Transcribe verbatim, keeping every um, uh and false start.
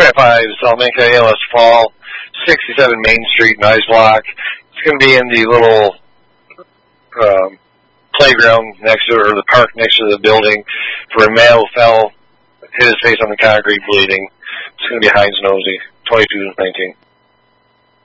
Grant five, Salamanca, A L S Fall, sixty-seven Main Street, Nice Block. It's going to be in the little um, playground next to, or the park next to the building, for a male who fell, hit his face on the concrete, bleeding. It's going to be Heinz Nosey, twenty-two nineteen.